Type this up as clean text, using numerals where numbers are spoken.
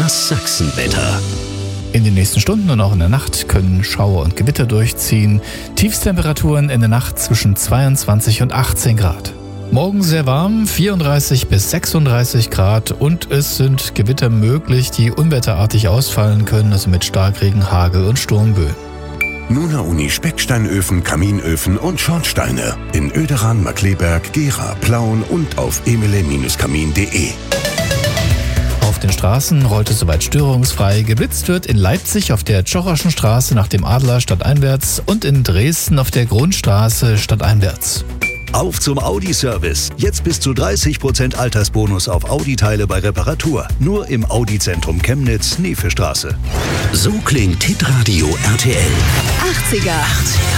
Das Sachsenwetter. In den nächsten Stunden und auch in der Nacht können Schauer und Gewitter durchziehen. Tiefstemperaturen in der Nacht zwischen 22 und 18 Grad. Morgen sehr warm, 34 bis 36 Grad und es sind Gewitter möglich, die unwetterartig ausfallen können, also mit Starkregen, Hagel und Sturmböen. Nuna Uni Specksteinöfen, Kaminöfen und Schornsteine in Oederan, Markkleeberg, Gera, Plauen und auf emile-kamin.de. Auf den Straßen rollt es soweit störungsfrei. Geblitzt wird in Leipzig auf der Tschocherschen Straße nach dem Adler stadteinwärts und in Dresden auf der Grundstraße stadteinwärts. Auf zum Audi-Service. Jetzt bis zu 30% Altersbonus auf Audi-Teile bei Reparatur. Nur im Audi-Zentrum Chemnitz, Neefestraße. So klingt Hitradio RTL. 80er.